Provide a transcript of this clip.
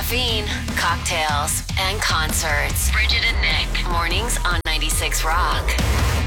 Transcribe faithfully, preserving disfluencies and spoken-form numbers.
Caffeine, cocktails, and concerts. Bridget and Nick. Mornings on ninety-six Rock.